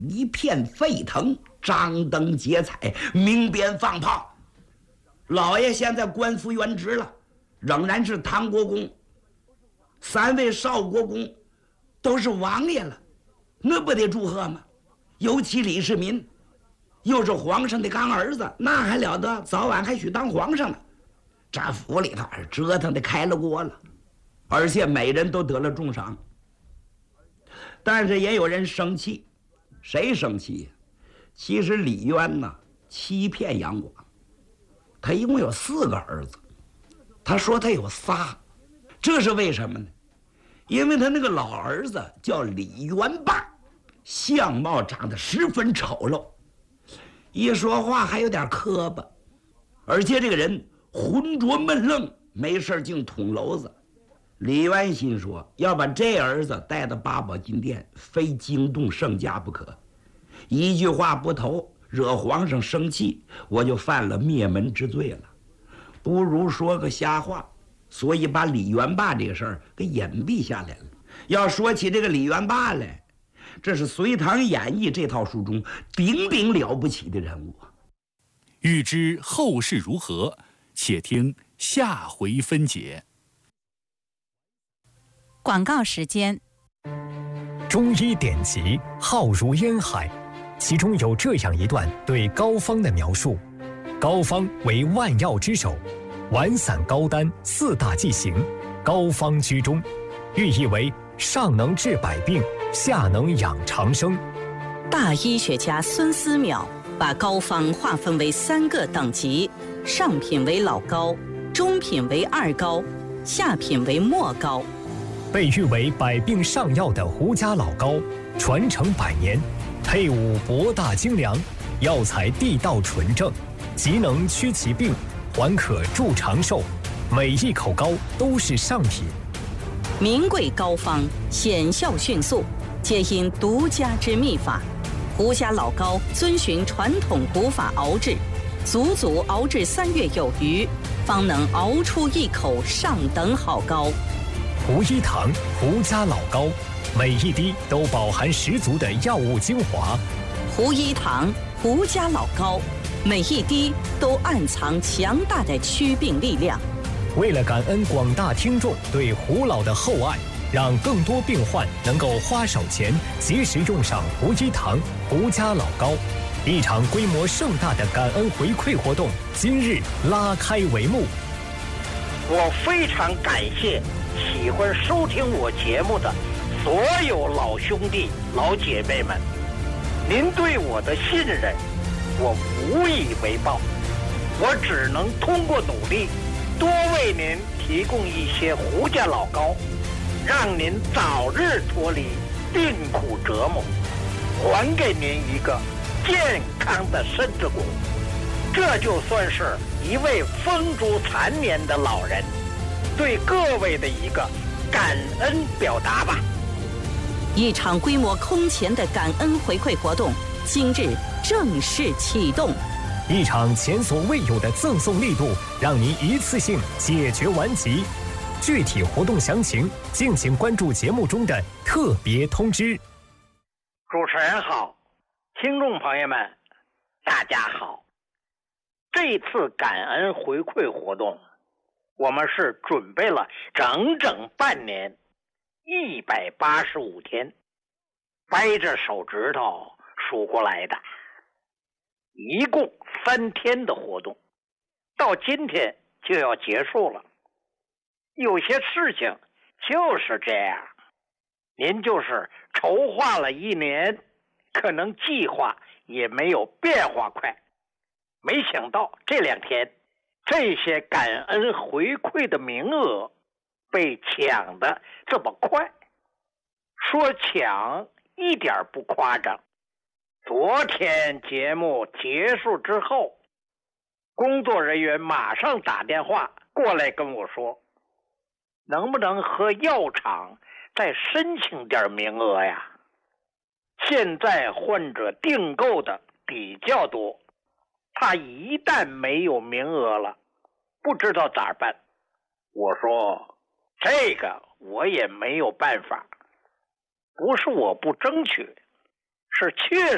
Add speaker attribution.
Speaker 1: 一片沸腾，张灯结彩，鸣鞭放炮。老爷现在官复原职了，仍然是唐国公，3位少国公都是王爷了，那不得祝贺吗？尤其李世民又是皇上的干儿子，那还了得，早晚还许当皇上呢。这府里头折腾的开了锅了，而且每人都得了重赏。但是也有人生气，谁生气？其实李渊呢欺骗杨广，他一共有4个儿子，他说他有仨，这是为什么呢？因为他那个老儿子叫李元霸，相貌长得十分丑陋，一说话还有点磕巴，而且这个人浑浊闷愣，没事净捅娄子。李渊心说，要把这儿子带到八宝金殿，非惊动圣驾不可。一句话不投，惹皇上生气，我就犯了灭门之罪了。不如说个瞎话，所以把李元霸这个事儿给隐蔽下来了。要说起这个李元霸来，这是《隋唐演义》这套书中顶顶了不起的人物。
Speaker 2: 欲知后事如何，且听下回分解。
Speaker 3: 广告时间。
Speaker 4: 中医典籍浩如烟海，其中有这样一段对膏方的描述：膏方为万药之首，丸散膏丹4大剂型，膏方居中，寓意为上能治百病，下能养长生。
Speaker 5: 大医学家孙思邈把膏方划分为3个等级，上品为老膏，中品为二膏，下品为末膏。
Speaker 4: 被誉为百病上药的胡家老膏，传承100年，配伍博大精良，药材地道纯正，极能驱其病，还可助长寿，每一口膏都是上品。
Speaker 5: 名贵膏方显效迅速，皆因独家之秘法。胡家老膏遵循传统古法熬制，足足熬制3月有余，方能熬出一口上等好膏。
Speaker 4: 胡一堂胡家老膏，每一滴都饱含十足的药物精华。
Speaker 5: 胡一堂胡家老膏，每一滴都暗藏强大的驱病力量。
Speaker 4: 为了感恩广大听众对胡老的厚爱，让更多病患能够花少钱及时用上胡一堂胡家老膏，一场规模盛大的感恩回馈活动今日拉开帷幕。
Speaker 6: 我非常感谢喜欢收听我节目的所有老兄弟老姐妹们，您对我的信任我无以为报，我只能通过努力多为您提供一些胡家老膏，让您早日脱离病苦折磨，还给您一个健康的身子骨。这就算是一位风烛残年的老人对各位的一个感恩表达吧。
Speaker 5: 一场规模空前的感恩回馈活动今日正式启动，
Speaker 4: 一场前所未有的赠送力度，让您一次性解决顽疾。具体活动详情，敬请关注节目中的特别通知。
Speaker 6: 主持人好，听众朋友们，大家好。这次感恩回馈活动，我们是准备了整整半年，185天，掰着手指头数过来的，一共3天的活动，到今天就要结束了。有些事情就是这样，您就是筹划了1年，可能计划也没有变化快。没想到这2天，这些感恩回馈的名额被抢得这么快。说抢一点不夸张。昨天节目结束之后，工作人员马上打电话过来跟我说，能不能和药厂再申请点名额呀？现在患者订购的比较多，他一旦没有名额了，不知道咋办。我说这个我也没有办法，不是我不争取，是确